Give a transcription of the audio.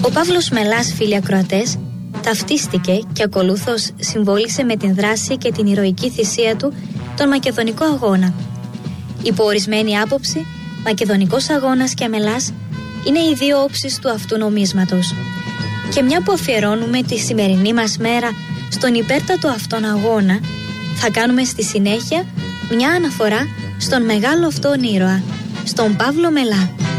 Ο Παύλος Μελάς, φίλοι ακροατές, ταυτίστηκε και ακολούθως συμβόλισε με την δράση και την ηρωική θυσία του τον Μακεδονικό Αγώνα. Υπό ορισμένη άποψη, Μακεδονικός Αγώνας και Μελάς είναι οι δύο όψεις του αυτού νομίσματος. Και μια που αφιερώνουμε τη σημερινή μας μέρα στον υπέρτατο αυτόν αγώνα, θα κάνουμε στη συνέχεια μια αναφορά στον μεγάλο αυτόν ήρωα, στον Παύλο Μελά.